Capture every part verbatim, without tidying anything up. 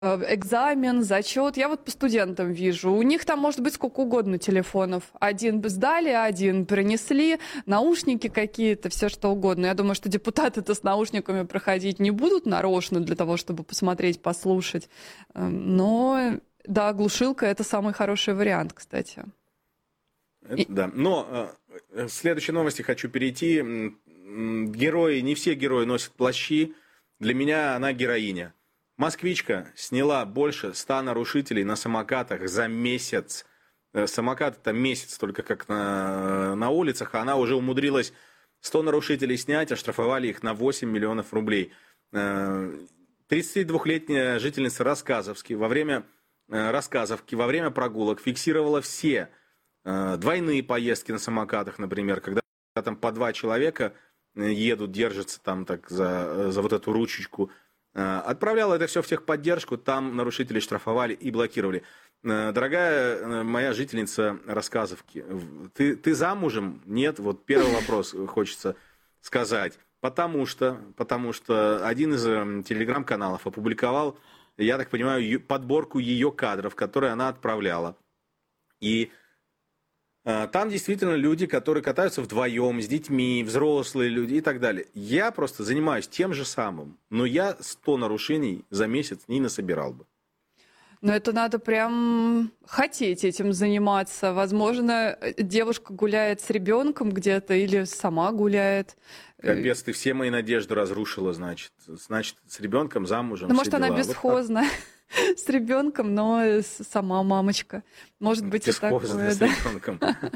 э, экзамен, зачет. Я вот по студентам вижу. У них там может быть сколько угодно телефонов. Один сдали, один принесли, наушники какие-то, все что угодно. Я думаю, что депутаты-то с наушниками проходить не будут нарочно для того, чтобы посмотреть, послушать. Э, Но, да, глушилка — это самый хороший вариант, кстати. Это, да. Но э, в следующей новости хочу перейти. М, Герои, не все герои носят плащи. Для меня она героиня. Москвичка сняла больше ста нарушителей на самокатах за месяц. Э, Самокат это месяц только как на, на улицах, а она уже умудрилась сто нарушителей снять, оштрафовали их на восемь миллионов рублей. Э, тридцатидвухлетняя жительница Рассказовки во время, э, Рассказовки во время прогулок фиксировала все э, двойные поездки на самокатах, например, когда там по два человека едут, держатся там так за, за вот эту ручечку. Отправляла это все в техподдержку, там нарушителей штрафовали и блокировали. Дорогая моя жительница Рассказовки, ты, ты замужем? Нет? Вот первый вопрос хочется сказать. Потому что, потому что один из телеграм-каналов опубликовал, я так понимаю, подборку ее кадров, которые она отправляла. И там действительно люди, которые катаются вдвоем, с детьми, взрослые люди и так далее. Я просто занимаюсь тем же самым, но я сто нарушений за месяц не насобирал бы. Но это надо прям хотеть этим заниматься. Возможно, девушка гуляет с ребенком где-то или сама гуляет. Капец, ты все мои надежды разрушила, значит. Значит, с ребенком, замужем. Ну, может, дела. она бесхозна. Вот с ребенком, но сама мамочка. Может быть, и такое. С Да. ребенком.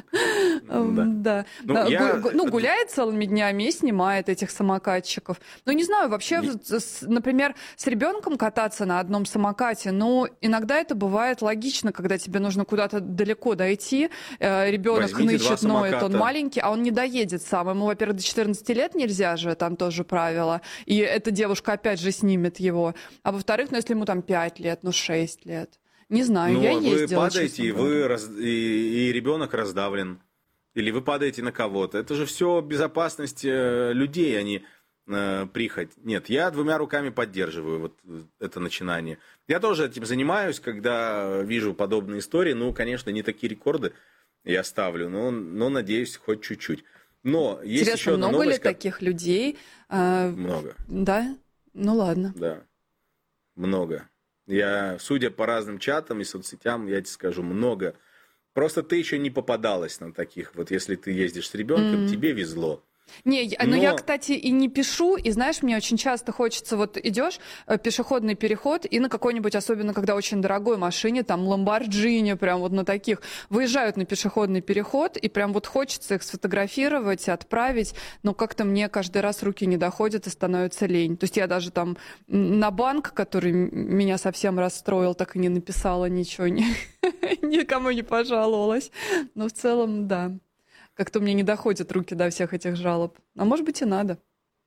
Да. Ну, Да. я... Гу- Ну, гуляет целыми днями и снимает этих самокатчиков. Ну, не знаю, вообще, Не- с- например, с ребенком кататься на одном самокате, ну, иногда это бывает логично, когда тебе нужно куда-то далеко дойти, э, ребенок Возьмите два нычет, ноет, он самоката. маленький, а он не доедет сам. Ему, во-первых, до четырнадцати лет нельзя же, там тоже правило. И эта девушка опять же снимет его. А во-вторых, ну, если ему там пять лет, ну, шесть лет. Не знаю, Ну, я вы ездила, падаете, и, честно вы говоря. раз- и, и ребенок раздавлен. Или вы падаете на кого-то. Это же все безопасность э, людей, а не э, прихоть. Нет, я двумя руками поддерживаю вот это начинание. Я тоже этим занимаюсь, когда вижу подобные истории. Ну, конечно, не такие рекорды я ставлю, но, но надеюсь, хоть чуть-чуть. Но есть Интересно, еще одна много ли новость. как- таких людей? А, Много, Да? Ну ладно. да, много. Я, судя по разным чатам и соцсетям, я тебе скажу, много. Просто ты еще не попадалась на таких. Вот если ты ездишь с ребенком, М. тебе везло. Не, я- ну я, Но- кстати, и не пишу, и знаешь, мне очень часто хочется, вот идешь, э, пешеходный переход, и на какой-нибудь, особенно когда очень дорогой машине, там, Ламборджини, прям вот на таких, выезжают на пешеходный переход, и прям вот хочется их сфотографировать, отправить, но как-то мне каждый раз руки не доходят, и становится лень. То есть я даже там м, на банк, который м- меня совсем расстроил, так и не написала ничего, ни- никому не пожаловалась. Но в целом, да. Как-то мне не доходят руки до всех этих жалоб. А может быть и надо.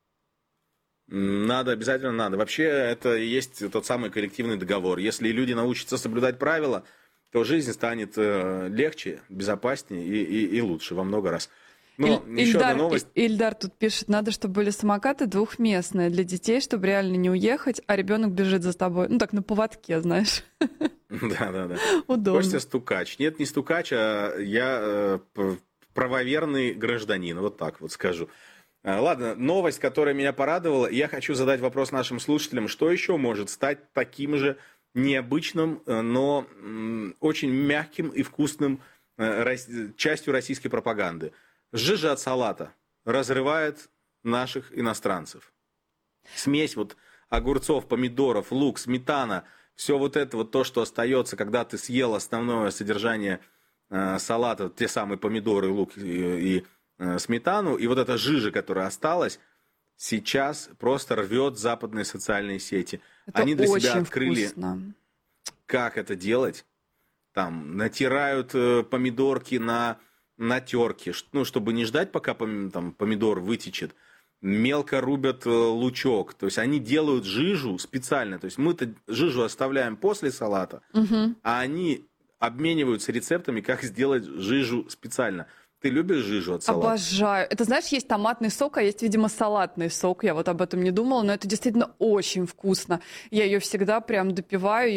Надо, обязательно надо. Вообще, это и есть тот самый коллективный договор. Если люди научатся соблюдать правила, то жизнь станет э, легче, безопаснее и, и, и лучше во много раз. Но Иль- еще Ильдар, одна новость. И- Ильдар тут пишет, надо, чтобы были самокаты двухместные для детей, чтобы реально не уехать, а ребенок бежит за тобой. Ну так на поводке, знаешь. Да, да, да. Удобно. Костя стукач. Нет, не стукач, а я э, п- правоверный гражданин. Вот так вот скажу. А, Ладно, новость, которая меня порадовала. Я хочу задать вопрос нашим слушателям. Что еще может стать таким же необычным, э, но м, очень мягким и вкусным э, рос- частью российской пропаганды? Жижа от салата разрывает наших иностранцев. Смесь вот огурцов, помидоров, лук, сметана, все вот это вот то, что остается, когда ты съел основное содержание э, салата, те самые помидоры, лук и, и э, сметану, и вот эта жижа, которая осталась, сейчас просто рвет западные социальные сети. Это Они для себя очень открыли, вкусно. как это делать. Там натирают э, помидорки на, на терке, ш- ну, чтобы не ждать, пока пом- там, помидор вытечет. Мелко рубят э, лучок. То есть они делают жижу специально. То есть мы-то жижу оставляем после салата, Мгм. а они обмениваются рецептами, как сделать жижу специально. Ты любишь жижу от салата? Обожаю. Это, знаешь, есть томатный сок, а есть, видимо, салатный сок. Я вот об этом не думала, но это действительно очень вкусно. Я ее всегда прям допиваю.